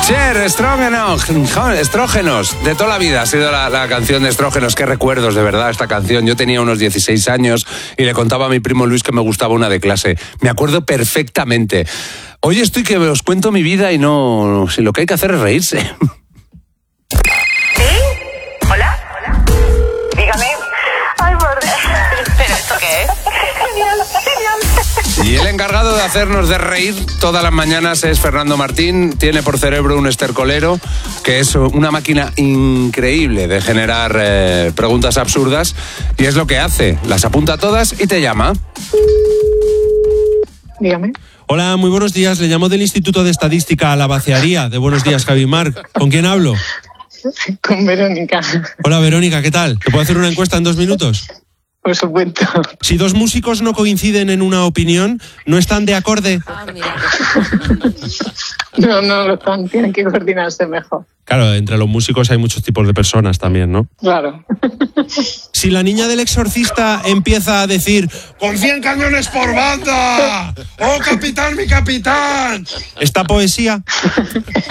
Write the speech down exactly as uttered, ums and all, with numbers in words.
Cher, estrógenos, estrógenos, de toda la vida ha sido la, la canción de Estrógenos. Qué recuerdos, de verdad, esta canción. Yo tenía unos dieciséis años y le contaba a mi primo Luis que me gustaba una de clase. Me acuerdo perfectamente. Hoy estoy que os cuento mi vida y no... Si lo que hay que hacer es reírse. ¿Sí? ¿Hola? ¿Hola? Dígame. Ay, por Dios. ¿Pero esto qué es? Genial, genial. Y el encargado de hacernos de reír todas las mañanas es Fernando Martín. Tiene por cerebro un estercolero, que es una máquina increíble de generar eh, preguntas absurdas. Y es lo que hace. Las apunta todas y te llama. Dígame. Hola, muy buenos días. Le llamo del Instituto de Estadística a la Vaciaría. De Buenos Días, Javi Mar. ¿Con quién hablo? Con Verónica. Hola, Verónica, ¿qué tal? ¿Te puedo hacer una encuesta en dos minutos? Por supuesto. Si dos músicos no coinciden en una opinión, ¿no están de acorde? Ah, mira. No, no lo están. Tienen que coordinarse mejor. Claro, entre los músicos hay muchos tipos de personas también, ¿no? Claro. Si la niña del exorcista empieza a decir ¡con cien cañones por banda! ¡Oh, capitán, mi capitán! ¿Esta poesía?